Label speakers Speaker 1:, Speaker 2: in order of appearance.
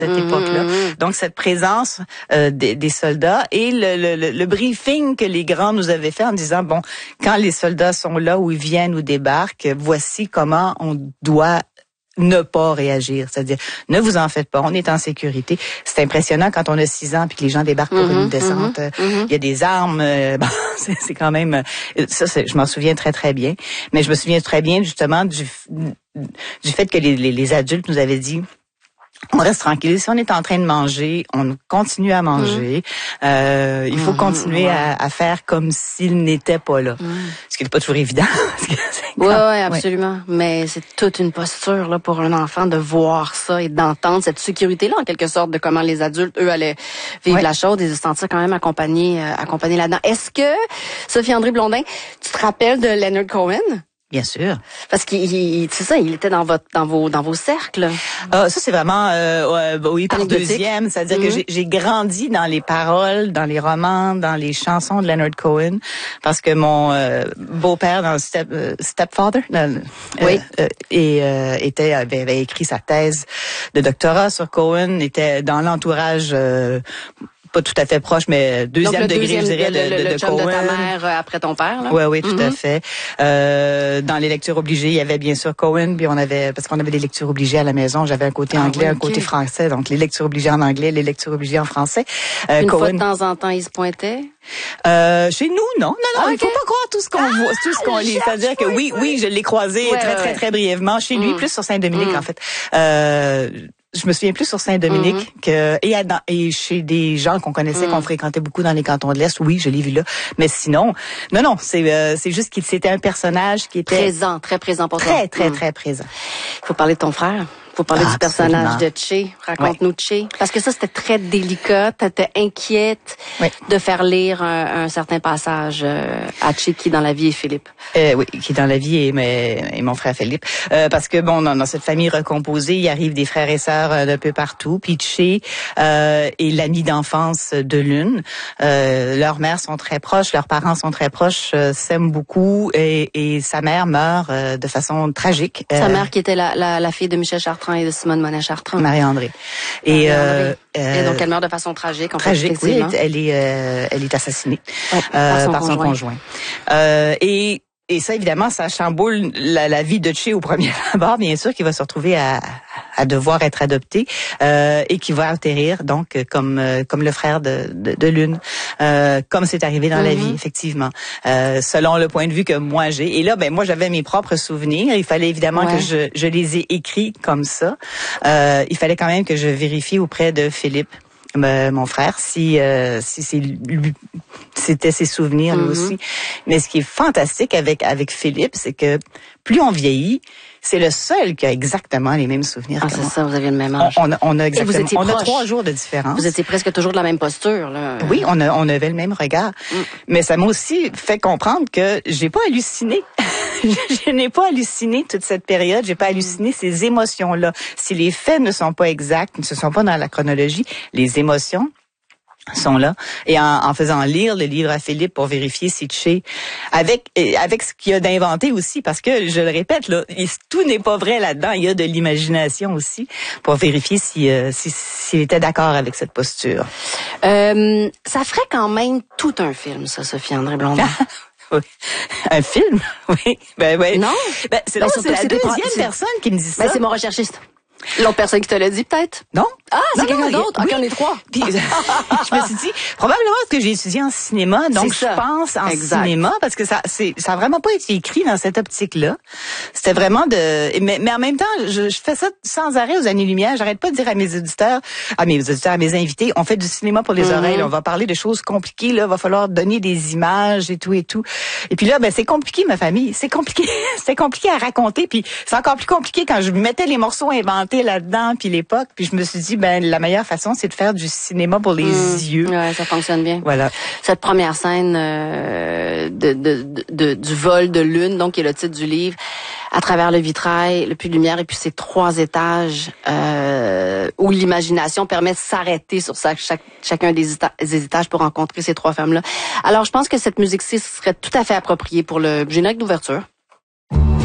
Speaker 1: cette époque-là. Donc, cette présence des soldats et le briefing que les grands nous avaient fait en disant, bon, quand les soldats sont là ou ils viennent ou débarquent, voici comment on doit ne pas réagir. C'est-à-dire, ne vous en faites pas, on est en sécurité. C'est impressionnant quand on a 6 ans puis que les gens débarquent pour une descente. Il y a des armes. Bon, c'est quand même... Ça, je m'en souviens très, très bien. Mais je me souviens très bien, justement, du fait que les adultes nous avaient dit... On reste tranquille. Si on est en train de manger, on continue à manger. Il faut continuer à faire comme s'il n'était pas là. Ce qui n'est pas toujours évident.
Speaker 2: Oui, absolument. Ouais. Mais c'est toute une posture là pour un enfant de voir ça et d'entendre cette sécurité-là, en quelque sorte, de comment les adultes, eux, allaient vivre la chose et de se sentir quand même accompagnés là-dedans. Est-ce que, Sophie-Andrée Blondin, tu te rappelles de Leonard Cohen?
Speaker 1: Bien sûr.
Speaker 2: Parce qu'il, c'est ça, il était dans vos cercles.
Speaker 1: Ça c'est vraiment, oui, par deuxième. C'est-à-dire que j'ai grandi dans les paroles, dans les romans, dans les chansons de Leonard Cohen, parce que mon beau-père dans Stepfather, avait écrit sa thèse de doctorat sur Cohen, était dans l'entourage. Pas tout à fait proche, mais deuxième degré, je dirais, de
Speaker 2: chum
Speaker 1: Cohen.
Speaker 2: De ta mère après ton père, là.
Speaker 1: Oui, tout à fait. Dans les lectures obligées, il y avait bien sûr Cohen, puis parce qu'on avait des lectures obligées à la maison. J'avais un côté anglais, un côté français, donc les lectures obligées en anglais, les lectures obligées en français.
Speaker 2: Une fois de temps en temps, il se pointait?
Speaker 1: Chez nous, non. Il faut pas croire tout ce qu'on voit, tout ce qu'on lit. C'est-à-dire que oui, je l'ai croisé très, très brièvement. Chez lui, plus sur Saint-Dominique, en fait. Je me souviens plus sur Saint-Dominique et chez des gens qu'on connaissait, qu'on fréquentait beaucoup dans les cantons de l'Est. Oui, je l'ai vu là. Mais sinon, non, c'est juste qu'il c'était un personnage qui était
Speaker 2: présent, très présent pour toi.
Speaker 1: Très présent.
Speaker 2: Il faut parler de ton frère. Faut parler du personnage de Che. Raconte-nous Che. Parce que ça, c'était très délicat. T'étais inquiète de faire lire un certain passage à Che qui, dans la vie, est Philippe.
Speaker 1: Oui, qui, dans la vie, est mon frère Philippe. Parce que, bon, dans cette famille recomposée, il arrive des frères et sœurs d'un peu partout. Puis Che est l'ami d'enfance de l'une. Leurs mères sont très proches, leurs parents sont très proches, s'aiment beaucoup. Et sa mère meurt de façon tragique.
Speaker 2: Sa mère qui était la fille de Michel Chartrand et de Simone Monet-Chartrand.
Speaker 1: Marie-André.
Speaker 2: Et donc elle meurt de façon tragique.
Speaker 1: Tragique, oui. Elle est assassinée par son conjoint. Et ça, évidemment, ça chamboule la vie de Che au premier abord, bien sûr, qui va se retrouver à devoir être adopté et qui va atterrir donc comme le frère de l'une, comme c'est arrivé dans la vie, effectivement, selon le point de vue que moi j'ai. Et là, moi, j'avais mes propres souvenirs. Il fallait évidemment que je les ai écrits comme ça. Il fallait quand même que je vérifie auprès de Philippe, mon frère, si c'était ses souvenirs lui aussi. Mais ce qui est fantastique avec Philippe, c'est que plus on vieillit, c'est le seul qui a exactement les mêmes souvenirs.
Speaker 2: C'est ça, vous aviez le même âge.
Speaker 1: On a exactement. On a 3 jours de différence.
Speaker 2: Vous étiez presque toujours de la même posture, là.
Speaker 1: Oui, on avait le même regard. Mais ça m'a aussi fait comprendre que j'ai pas halluciné. Je n'ai pas halluciné toute cette période. J'ai pas halluciné ces émotions-là. Si les faits ne sont pas exacts, ne sont pas dans la chronologie, les émotions sont là. Et en faisant lire le livre à Philippe pour vérifier si Che, avec ce qu'il y a d'inventé aussi, parce que, je le répète, là, tout n'est pas vrai là-dedans. Il y a de l'imagination aussi pour vérifier s'il était d'accord avec cette posture.
Speaker 2: Ça ferait quand même tout un film, ça, Sophie-Andrée Blondin.
Speaker 1: Oui. Un film? Oui. Oui.
Speaker 2: Non?
Speaker 1: C'est la deuxième personne qui me dit ça.
Speaker 2: C'est mon recherchiste. L'autre personne qui te l'a dit, peut-être?
Speaker 1: Non.
Speaker 2: C'est quelqu'un d'autre?
Speaker 1: Oui.
Speaker 2: On est 3.
Speaker 1: Puis, je me suis dit, probablement parce que j'ai étudié en cinéma, donc je pense en cinéma, parce que ça a vraiment pas été écrit dans cette optique-là. C'était vraiment mais en même temps, je fais ça sans arrêt aux années-lumière. J'arrête pas de dire à mes invités, on fait du cinéma pour les oreilles. Là, on va parler de choses compliquées, là. Va falloir donner des images et tout. Et puis là, c'est compliqué, ma famille. C'est compliqué. C'était compliqué à raconter, puis c'est encore plus compliqué quand je mettais les morceaux inventés là-dedans, puis l'époque, puis je me suis dit, la meilleure façon, c'est de faire du cinéma pour les yeux.
Speaker 2: Ouais, ça fonctionne bien.
Speaker 1: Voilà.
Speaker 2: Cette première scène du vol de lune, donc qui est le titre du livre, à travers le vitrail, le puits de lumière, et puis ces 3 étages où l'imagination permet de s'arrêter sur chacun des étages pour rencontrer ces 3 femmes-là. Alors, je pense que cette musique-ci serait tout à fait appropriée pour le générique d'ouverture.